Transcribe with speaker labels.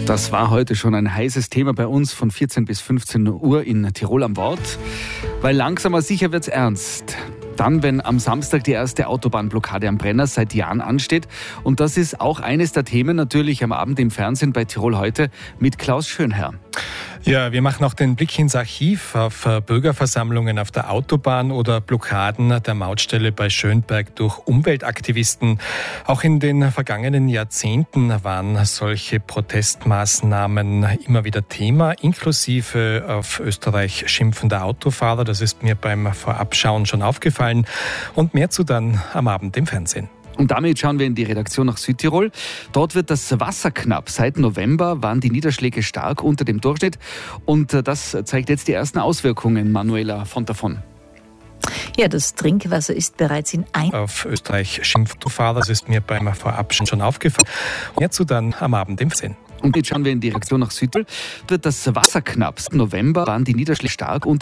Speaker 1: Das war heute schon ein heißes Thema bei uns von 14 bis 15 Uhr in Tirol am Wort. Weil langsam aber sicher wird's ernst. Dann, wenn am Samstag die erste Autobahnblockade am Brenner seit Jahren ansteht. Und das ist auch eines der Themen natürlich am Abend im Fernsehen bei Tirol heute mit Klaus Schönherr.
Speaker 2: Ja, wir machen auch den Blick ins Archiv auf Bürgerversammlungen auf der Autobahn oder Blockaden der Mautstelle bei Schönberg durch Umweltaktivisten. Auch in den vergangenen Jahrzehnten waren solche Protestmaßnahmen immer wieder Thema, inklusive auf Österreich schimpfender Autofahrer. Das ist mir beim Vorabschauen schon aufgefallen. Und mehr zu dann am Abend im Fernsehen.
Speaker 1: Und damit schauen wir in die Redaktion nach Südtirol. Dort wird das Wasser knapp. Seit November waren die Niederschläge stark unter dem Durchschnitt. Und das zeigt jetzt die ersten Auswirkungen. Manuela von davon.
Speaker 3: Ja, das Trinkwasser ist bereits in
Speaker 2: Auf Österreich schimpfender, das ist mir beim Vorabschauen schon aufgefallen. Mehr zu dann am Abend im Fernsehen.
Speaker 1: Und jetzt schauen wir in die Redaktion nach Südtirol. Dort wird das Wasser knapp. Seit November waren die Niederschläge stark unter